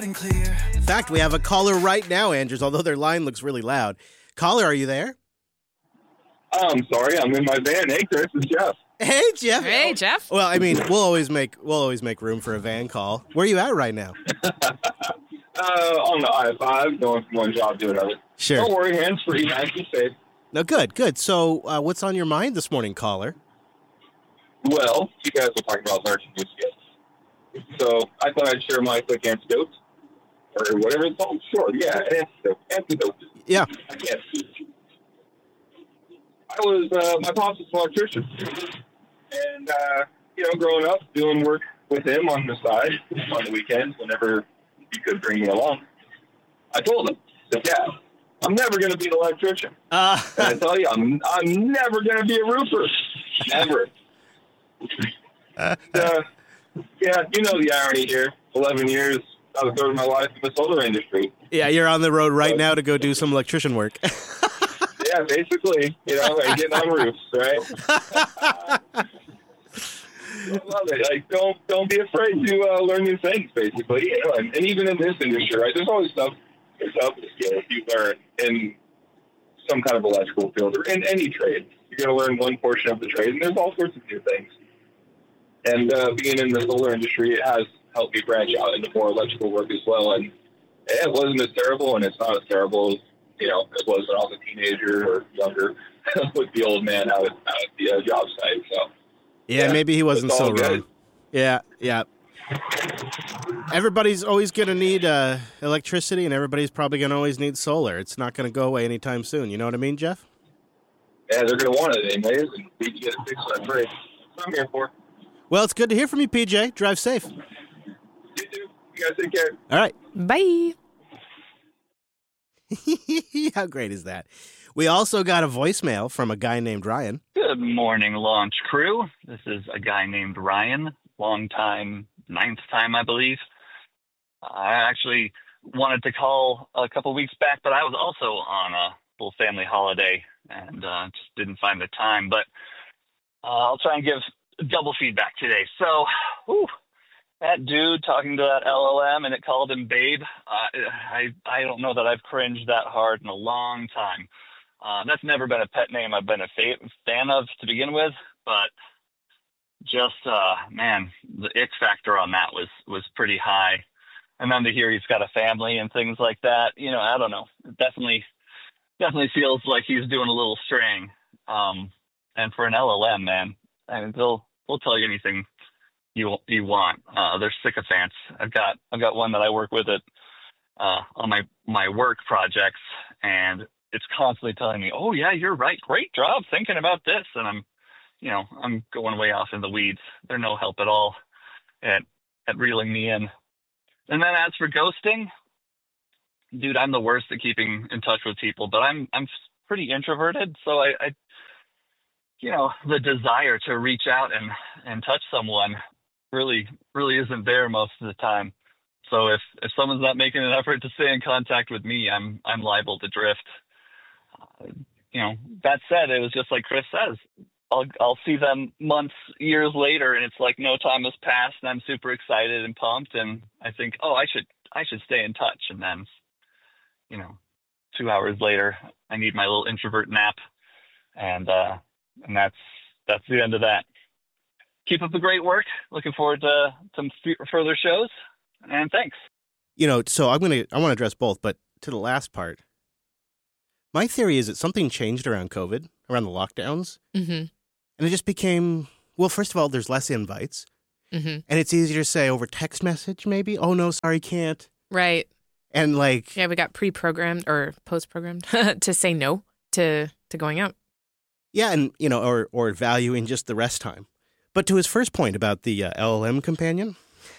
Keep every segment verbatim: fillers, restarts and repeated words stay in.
Clear. In fact, we have a caller right now, Andrews, although their line looks really loud. Caller, are you there? Oh, I'm sorry, I'm in my van. Hey, Chris, it's Jeff. Hey, Jeff. Hey, Jeff. Well, I mean, we'll always make we'll always make room for a van call. Where are you at right now? uh, on the I five, going from one job to another. Sure. Don't worry, hands-free, nice and safe. No, good, good. So, uh, what's on your mind this morning, caller? Well, you guys were talking about learning new skills. So, I thought I'd share my quick antidote. Or whatever it's called. Sure, yeah, an antidote. Antidote. Yeah. I can't speak. I was, uh, my pops was an electrician. And, uh, you know, growing up, doing work with him on the side, on the weekends, whenever he could bring me along, I told him, I said, Dad, I'm never going to be an electrician. Uh, and I tell you, I'm, I'm never going to be a roofer. Never. uh, yeah, you know the irony here. eleven years. I was third of my life in the solar industry. Yeah, you're on the road right now to go do some electrician work. Yeah, basically, you know, and getting on roofs, right? uh, I love it. Like, don't don't be afraid to uh, learn new things, basically. You know, and, and even in this industry, right? There's always stuff, there's stuff skills you learn in some kind of electrical field or in any trade. You're going to learn one portion of the trade, and there's all sorts of new things. And uh, being in the solar industry, it has helped me branch out into more electrical work as well. And it wasn't as terrible, and it's not as terrible as, you know, it was when I was a teenager or younger with the old man out at, out at the uh, job site. So yeah, yeah, maybe he wasn't so good. wrong. Yeah, yeah. Everybody's always going to need uh, electricity, and everybody's probably going to always need solar. It's not going to go away anytime soon. You know what I mean, Jeff? Yeah, they're going to want it anyways, and we can get it fixed on free. That's what I'm here for. Well, it's good to hear from you, P J. Drive safe. You too. You guys take care. All right. Bye. How great is that? We also got a voicemail from a guy named Ryan. Good morning, launch crew. This is a guy named Ryan, long time, ninth time, I believe. I actually wanted to call a couple weeks back, but I was also on a little family holiday and uh, just didn't find the time. But uh, I'll try and give double feedback today. So, whew, that dude talking to that L L M and it called him babe, uh, I I don't know that I've cringed that hard in a long time. Uh, that's never been a pet name I've been a fa- fan of to begin with, but just, uh, man, the ick factor on that was, was pretty high. And then to hear he's got a family and things like that, you know, I don't know. It definitely, definitely feels like he's doing a little straying. Um, and for an L L M, man, I mean, they'll, they'll tell you anything you you want. Uh, they're sycophants. I've got, I've got one that I work with at, uh, on my, my work projects, and it's constantly telling me, oh yeah, you're right. Great job thinking about this. And I'm, you know, I'm going way off in the weeds. They're no help at all at, at reeling me in. And then as for ghosting, dude, I'm the worst at keeping in touch with people, but I'm, I'm pretty introverted. So I, I, you know, the desire to reach out and, and touch someone really, really isn't there most of the time. So if, if someone's not making an effort to stay in contact with me, I'm, I'm liable to drift. Uh, you know, that said, it was just like Chris says, I'll, I'll see them months, years later, and it's like no time has passed, and I'm super excited and pumped, and I think, oh, I should, I should stay in touch. And then, you know, two hours later, I need my little introvert nap, and uh, and that's that's the end of that. Keep up the great work. Looking forward to some f- further shows, and thanks. You know, so I'm gonna I want to address both, but to the last part, my theory is that something changed around COVID, around the lockdowns. Mm-hmm. And it just became, well, first of all, there's less invites. Mm-hmm. And it's easier to say over text message, maybe. Oh, no, sorry, can't. Right. And like... Yeah, we got pre-programmed or post-programmed to say no to, to going out. Yeah, and, you know, or, or valuing just the rest time. But to his first point about the uh, L L M companion...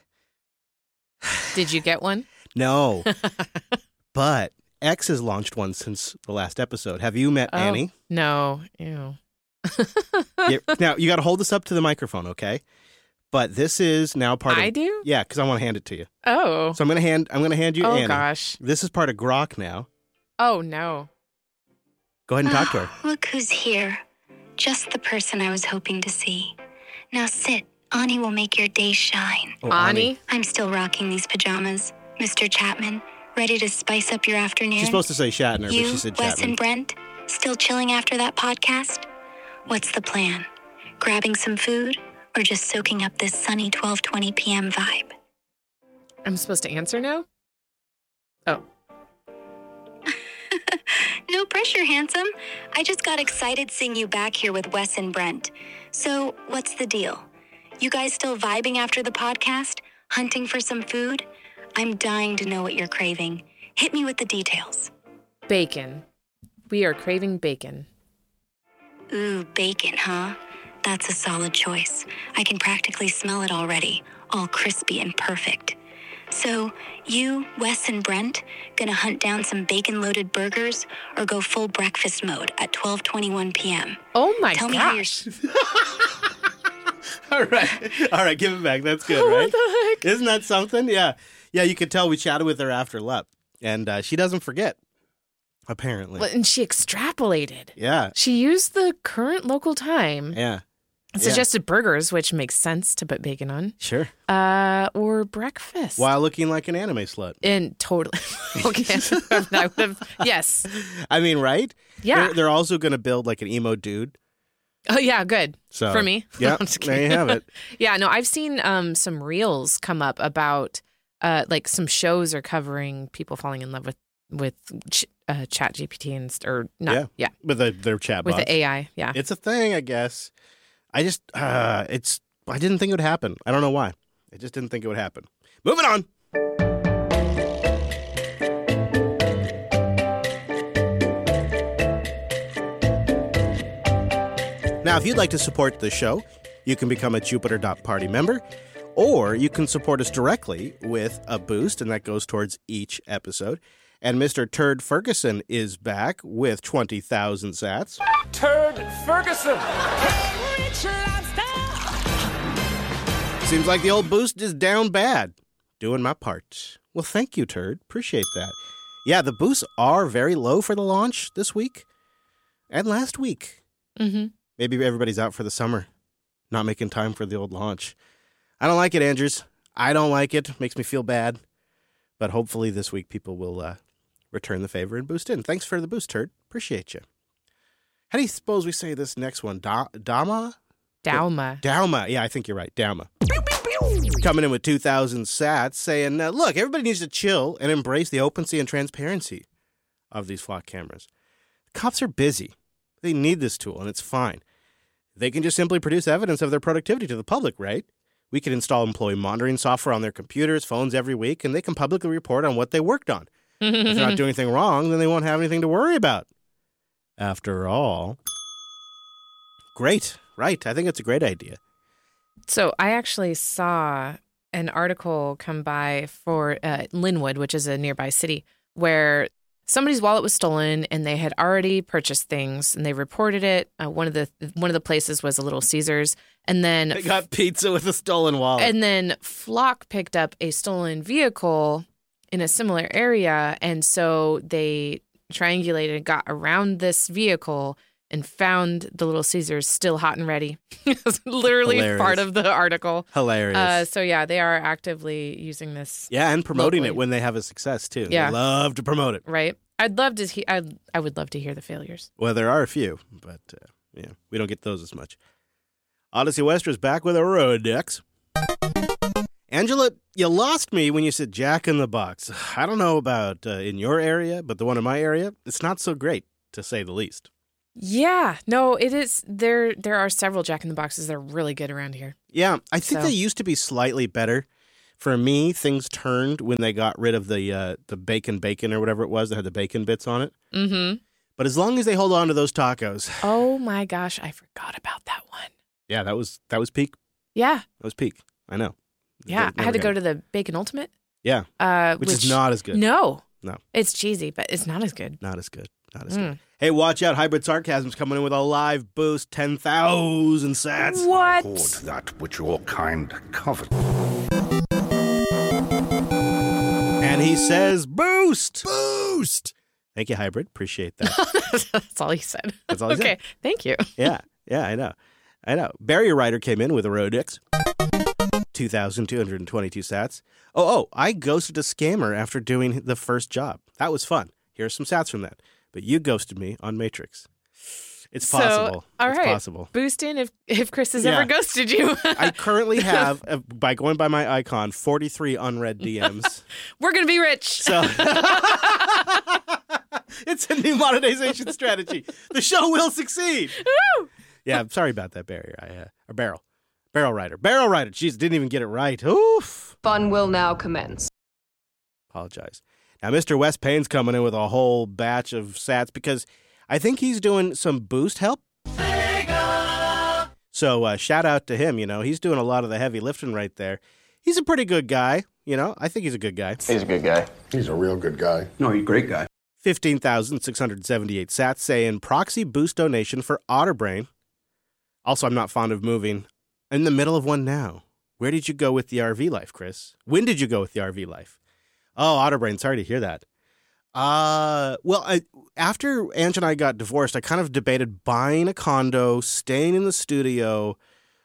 Did you get one? No. But X has launched one since the last episode. Have you met oh, Annie? No. Ew. Yeah, now, you got to hold this up to the microphone, okay? But this is now part of... I do? Yeah, because I want to hand it to you. Oh. So I'm going to hand I'm going to hand you oh, Annie. Oh, gosh. This is part of Grok now. Oh, no. Go ahead and talk to her. Oh, look who's here. Just the person I was hoping to see. Now sit. Ani will make your day shine. Oh, Ani? I'm still rocking these pajamas. Mister Chapman, ready to spice up your afternoon? She's supposed to say Shatner, you, but she said Wes Chapman. and Brent, still chilling after that podcast? What's the plan? Grabbing some food or just soaking up this sunny twelve twenty p.m. vibe? I'm supposed to answer now? Oh. No pressure, handsome. I just got excited seeing you back here with Wes and Brent. So, what's the deal? You guys still vibing after the podcast? Hunting for some food? I'm dying to know what you're craving. Hit me with the details. Bacon. We are craving bacon. Ooh, bacon, huh? That's a solid choice. I can practically smell it already, all crispy and perfect. So, you, Wes and Brent, gonna hunt down some bacon-loaded burgers or go full breakfast mode at twelve twenty-one p.m.? Oh my Tell gosh. me how you're... All right. All right, give it back. That's good, What right? the heck? Isn't that something? Yeah. Yeah, you could tell we chatted with her after L E P, and uh, she doesn't forget, apparently. Well, and she extrapolated. Yeah. She used the current local time. Yeah. and yeah. suggested burgers, which makes sense to put bacon on. Sure. Uh, or breakfast. While looking like an anime slut. And totally. Okay. I would have, yes. I mean, right? Yeah. They're, they're also going to build like an emo dude. Oh, yeah, good. So For me. Yeah, I'm just there you kidding. have it. Yeah, no, I've seen um, some reels come up about uh, like some shows are covering people falling in love with with ch- uh, Chat G P T and st- or not. Yeah. Yeah, With the, their chat with bots. the A I. Yeah. It's a thing, I guess. I just, uh, it's, I didn't think it would happen. I don't know why. I just didn't think it would happen. Moving on. Now, if you'd like to support the show, you can become a Jupiter dot Party member, or you can support us directly with a boost, and that goes towards each episode. And Mister Turd Ferguson is back with twenty thousand sats. Turd Ferguson. Seems like the old boost is down bad. Doing my part. Well, thank you, Turd. Appreciate that. Yeah, the boosts are very low for the launch this week and last week. Mm-hmm. Maybe everybody's out for the summer, not making time for the old launch. I don't like it, Andrews. I don't like it. Makes me feel bad. But hopefully this week people will uh, return the favor and boost in. Thanks for the boost, Turd. Appreciate you. How do you suppose we say this next one? Da- Dama? Dauma. Dauma. Yeah, I think you're right. Dauma. Coming in with two thousand sats saying, uh, look, everybody needs to chill and embrace the openness and transparency of these flock cameras. The cops are busy. They need this tool, and it's fine. They can just simply produce evidence of their productivity to the public, right? We can install employee monitoring software on their computers, phones every week, and they can publicly report on what they worked on. If they're not doing anything wrong, then they won't have anything to worry about. After all, great, right? I think it's a great idea. So I actually saw an article come by for uh, Linwood, which is a nearby city, where somebody's wallet was stolen and they had already purchased things and they reported it. Uh, one of the one of the places was a Little Caesars, and then They got pizza with a stolen wallet. and then Flock picked up a stolen vehicle in a similar area, and so they triangulated and got around this vehicle and found the Little Caesars still hot and ready. It's literally Hilarious. part of the article. Hilarious. Uh, so yeah, they are actively using this. yeah, and promoting locally. it when they have a success, too. Yeah. They love to promote it. Right. I'd love to. He- I I would love to hear the failures. Well, there are a few, but uh, yeah, we don't get those as much. Odyssey Wester's back with a Rolodex. Angela, you lost me when you said Jack in the Box. I don't know about uh, in your area, but the one in my area, it's not so great, to say the least. Yeah. No, it is. There there are several Jack in the Boxes that are really good around here. Yeah, I think So- they used to be slightly better. For me, things turned when they got rid of the uh, the bacon bacon or whatever it was that had the bacon bits on it. Mm-hmm. But as long as they hold on to those tacos, Oh my gosh, I forgot about that one. yeah, that was that was peak. Yeah. That was peak. I know. Yeah. I had to go to the Bacon Ultimate. Yeah, Uh, which, is not as good. No. No. It's cheesy, but it's not as good. Not as good. Not as Mm. good. Hey, watch out. Hybrid Sarcasm's coming in with a live boost, ten thousand sats. What? Hoard that which your kind covet. And he says, boost! Boost! Thank you, Hybrid. Appreciate that. That's all he said. That's all he okay. said. Thank you. Yeah, yeah, I know. I know. Barrier Rider came in with a Rodix. two thousand two hundred twenty-two sats. Oh, oh, I ghosted a scammer after doing the first job. That was fun. Here's some sats from that. But you ghosted me on Matrix. It's possible. So, all it's right. possible. Boost in if, if Chris has Yeah. ever ghosted you. I currently have, uh, by going by my icon, forty-three unread D Ms. We're going to be rich. So it's a new monetization strategy. The show will succeed. Woo! Yeah, I'm sorry about that barrier. I, uh, or barrel. Barrel rider. Barrel rider. Jeez, didn't even get it right. Oof. Fun will now commence. Apologize. Now, Mister Wes Payne's coming in with a whole batch of sats because I think he's doing some boost help. So uh, shout out to him. You know, he's doing a lot of the heavy lifting right there. He's a pretty good guy. You know, I think he's a good guy. He's a good guy. He's a real good guy. No, he's a great guy. fifteen thousand six hundred seventy-eight sats saying proxy boost donation for Otterbrain. Also, I'm not fond of moving. In the middle of one now. Where did you go with the R V life, Chris? When did you go with the R V life? Oh, Otterbrain, sorry to hear that. Uh, well, I, after Ange and I got divorced, I kind of debated buying a condo, staying in the studio,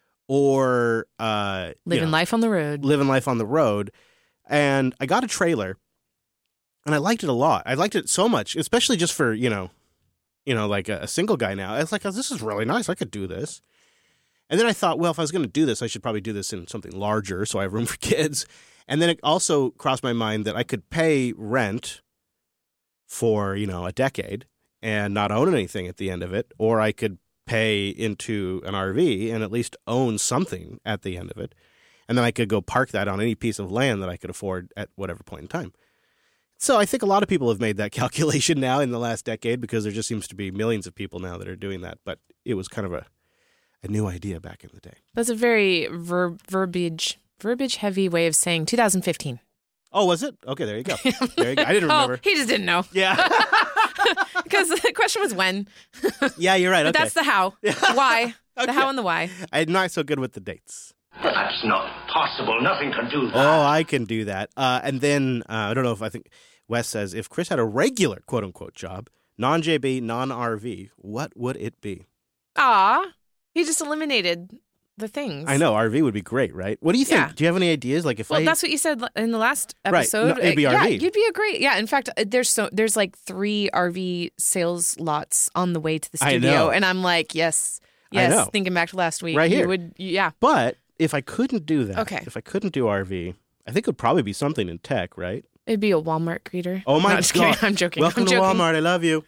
or uh, Living you know, life on the road. living life on the road. And I got a trailer, and I liked it a lot. I liked it so much, especially just for, you know, you know, like a, a single guy now. I was like, oh, this is really nice. I could do this. And then I thought, well, if I was going to do this, I should probably do this in something larger so I have room for kids. And then it also crossed my mind that I could pay rent for, you know, a decade and not own anything at the end of it, or I could pay into an R V and at least own something at the end of it. And then I could go park that on any piece of land that I could afford at whatever point in time. So I think a lot of people have made that calculation now in the last decade because there just seems to be millions of people now that are doing that. But it was kind of a, a new idea back in the day. That's a very ver- verbiage verbiage heavy way of saying two thousand fifteen. Oh, was it? Okay, there you go. There you go. I didn't remember. Oh, he just didn't know. Yeah. Because the question was when. Yeah, you're right. But Okay. that's the how. Why. Okay. The how and the why. I'm not so good with the dates. That's not possible. Nothing can do that. Oh, I can do that. Uh, and then, uh, I don't know if I think Wes says, if Chris had a regular quote-unquote job, non-J B, non-R V, what would it be? Aw. He just eliminated the things. I know, R V would be great, right? What do you think? Yeah. Do you have any ideas? Like if Well, I... that's what you said in the last Right. episode. No, it'd be Uh, R V. Yeah, you'd be a great. Yeah, in fact, uh, there's so there's like three R V sales lots on the way to the I studio, know. and I'm like, yes, I yes. know. Thinking back to last week, Right you here. would, yeah. But if I couldn't do that, Okay. if I couldn't do R V, I think it would probably be something in tech, right? It'd be a Walmart greeter. Oh, my no, just God. Kidding. I'm joking. Welcome I'm to joking. Walmart. I love you.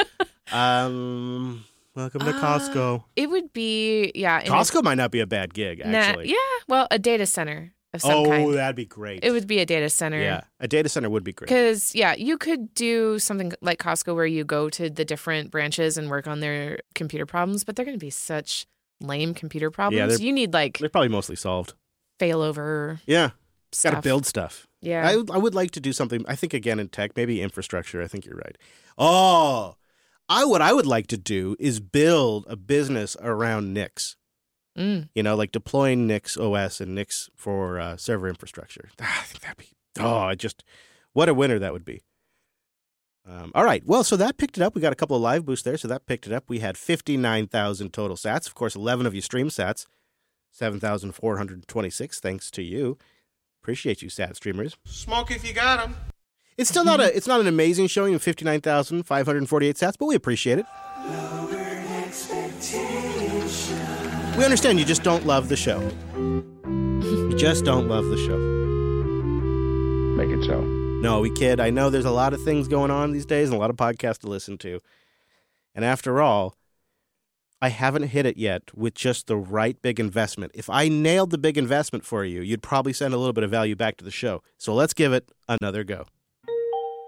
um, welcome to Uh, Costco. It would be, yeah. in a- Costco might not be a bad gig, Nah, actually. yeah, well, a data center of some oh, kind. that'd be great. It would be a data center. Yeah, a data center would be great. Because, yeah, you could do something like Costco where you go to the different branches and work on their computer problems, but they're going to be such lame computer problems. they're- you need, like, They're probably mostly solved. failover Yeah, stuff. got to build stuff. Yeah. I, I would like to do something, I think, again, in tech, maybe infrastructure. I think you're right. Oh, I what I would like to do is build a business around Nix. Mm. You know, like deploying Nix O S and Nix for uh, server infrastructure. Ah, I think that'd be, oh, I just, what a winner that would be. Um, all right. Well, so that picked it up. We got a couple of live boosts there, so that picked it up. We had fifty-nine thousand total sats. Of course, eleven of you stream sats, seven thousand four hundred twenty-six, thanks to you. Appreciate you, sat streamers. Smoke if you got 'em. It's still not a, it's not an amazing showing of fifty-nine thousand five hundred forty-eight sats, but we appreciate it. We understand you just don't love the show. You just don't love the show. Make it so. No, we kid. I know there's a lot of things going on these days and a lot of podcasts to listen to. And after all, I haven't hit it yet with just the right big investment. If I nailed the big investment for you, you'd probably send a little bit of value back to the show. So let's give it another go.